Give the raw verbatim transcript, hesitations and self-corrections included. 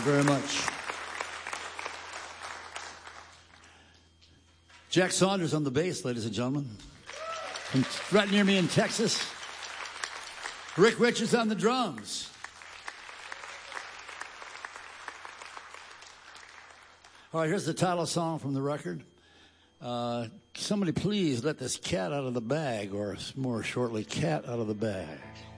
very much. Jack Saunders on the bass, ladies and gentlemen. From right near me in Texas. Rick Richards on the drums. All right, here's the title song from the record. Uh, somebody please let this cat out of the bag, or more shortly, cat out of the bag.